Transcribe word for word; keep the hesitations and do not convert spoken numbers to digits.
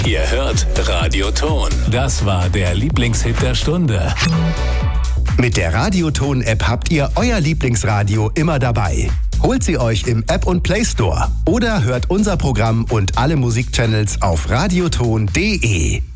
Ihr hört Radioton. Das war der Lieblingshit der Stunde. Mit der Radioton-App habt ihr euer Lieblingsradio immer dabei. Holt sie euch im App und Play Store oder hört unser Programm und alle Musikchannels auf radioton punkt de.